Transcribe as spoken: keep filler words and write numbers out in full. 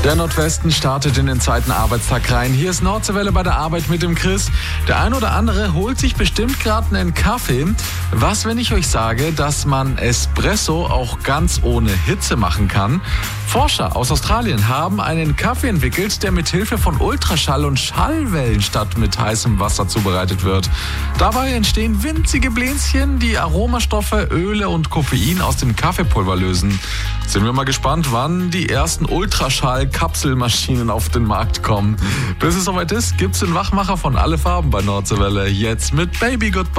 Der Nordwesten startet in den zweiten Arbeitstag rein. Hier ist Nordseewelle bei der Arbeit mit dem Chris. Der ein oder andere holt sich bestimmt gerade einen Kaffee. Was, wenn ich euch sage, dass man Espresso auch ganz ohne Hitze machen kann? Forscher aus Australien haben einen Kaffee entwickelt, der mit Hilfe von Ultraschall und Schallwellen statt mit heißem Wasser zubereitet wird. Dabei entstehen winzige Bläschen, die Aromastoffe, Öle und Koffein aus dem Kaffeepulver lösen. Sind wir mal gespannt, wann die ersten Ultraschall-Kapselmaschinen auf den Markt kommen. Bis es soweit ist, gibt's den Wachmacher von Alle Farben bei Nordseewelle. Jetzt mit Baby Goodbye.